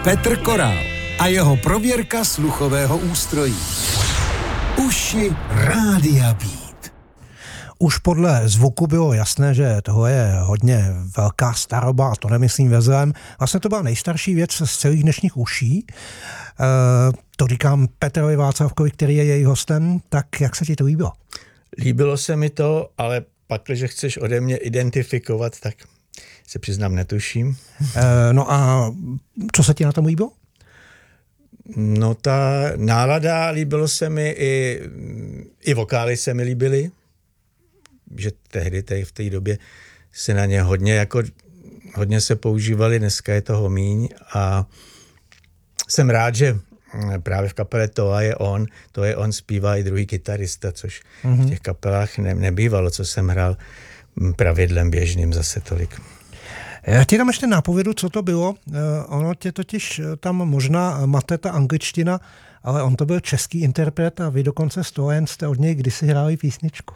Petr Korál a jeho prověrka sluchového ústrojí. Uši Rádia Beat. Už podle zvuku bylo jasné, že toho je hodně velká staroba, a to nemyslím ve zlém. Vlastně to byla nejstarší věc z celých dnešních uší. To říkám Petrovi Václavkovi, který je její hostem. Tak jak se ti to líbilo? Líbilo se mi to, ale pak, když chceš ode mě identifikovat, tak se přiznám, netuším. No a co se ti na tom líbilo? No ta nálada, líbilo se mi i vokály se mi líbily, že tehdy v té době se na ně hodně se používali, dneska je toho míň a jsem rád, že právě v kapele To je on zpívá i druhý kytarista, což v těch kapelách nebývalo, co jsem hrál pravidlem běžným zase tolik. Já ti dám ještě nápovědu, co to bylo. Ono tě totiž tam možná mate ta angličtina, ale on to byl český interpret a vy dokonce z toho jen jste od něj kdysi hráli písničku.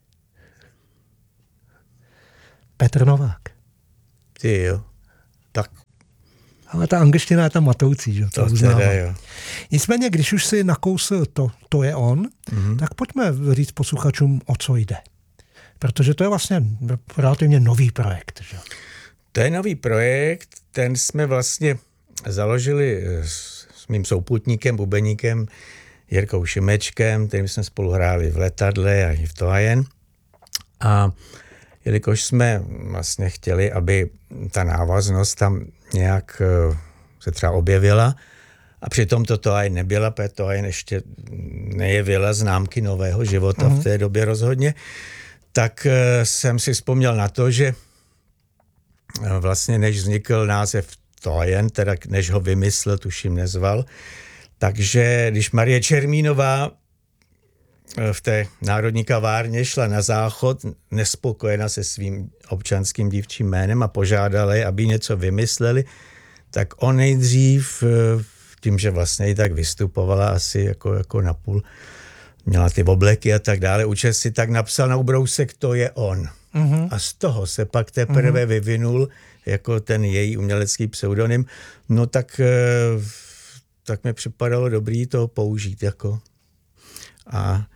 Petr Novák. Ty jo, tak. Ale ta angličtina je tam matoucí, že? To teda jo. Nicméně, když už si nakousl to je on, tak pojďme říct posluchačům, o co jde. Protože to je vlastně relativně nový projekt, že? To je nový projekt, ten jsme vlastně založili s mým souputníkem, bubeníkem Jirkou Šimečkem, kterým jsme spolu hráli v Letadle a i v Toajen. A jelikož jsme vlastně chtěli, aby ta návaznost tam nějak se třeba objevila, a přitom to Toajen nebyla, protože Toajen ještě nejevila známky nového života v té době rozhodně, tak jsem si vzpomněl na to, že vlastně než vznikl název Toajen, teda než ho vymyslel, tuším nezval, takže když Marie Čermínová v té Národní kavárně šla na záchod nespokojena se svým občanským dívčím jménem a požádala je, aby něco vymysleli, tak on nejdřív, tím, že vlastně i tak vystupovala asi jako napůl, měla ty obleky a tak dále, účet si tak napsal na ubrousek To je on. A z toho se pak teprve vyvinul jako ten její umělecký pseudonym. No tak mi připadalo dobrý to použít jako. A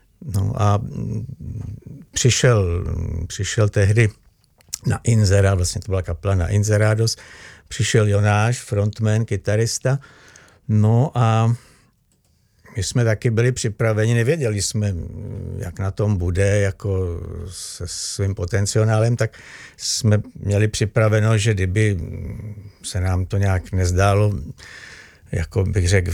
přišel tehdy na Inzerát, vlastně to byla kapela na Inzerádos, přišel Jonáš, frontman, kytarista, no a my jsme taky byli připraveni, nevěděli jsme, jak na tom bude, jako se svým potenciálem, tak jsme měli připraveno, že kdyby se nám to nějak nezdálo, jako bych řekl,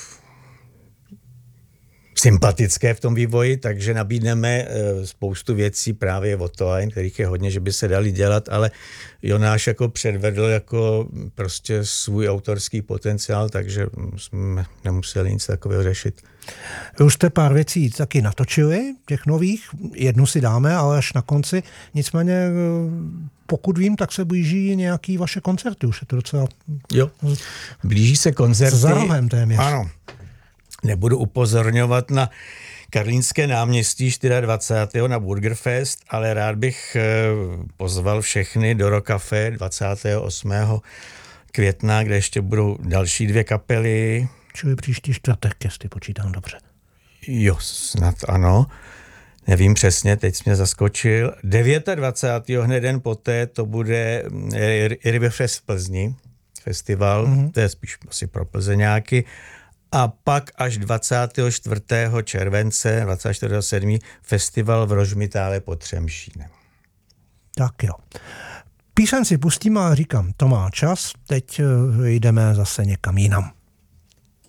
sympatické v tom vývoji, takže nabídneme spoustu věcí právě od Toajen, kterých je hodně, že by se dali dělat, ale Jonáš jako předvedl jako prostě svůj autorský potenciál, takže jsme nemuseli nic takového řešit. Už jste pár věcí taky natočili, těch nových, jednu si dáme, ale až na konci. Nicméně, pokud vím, tak se blíží nějaký vaše koncerty, už je to docela... Jo, blíží se koncerty. Za rohem téměř. Ano. Nebudu upozorňovat na Karlínské náměstí 24. na Burgerfest, ale rád bych pozval všechny do Rock Café 28. května, kde ještě budou další 2 kapely. Čili příští čtvrtek, jestli počítám dobře. Jo, snad ano. Nevím přesně, teď jsi mě zaskočil. 29. hned den poté to bude Riverfest v Plzni, festival, to je spíš asi pro Plzeňáky. A pak až 24. července, 24.7. festival v Rožmitále pod Třemšínem. Tak jo. Píseň si pustím a říkám, to má čas, teď jdeme zase někam jinam.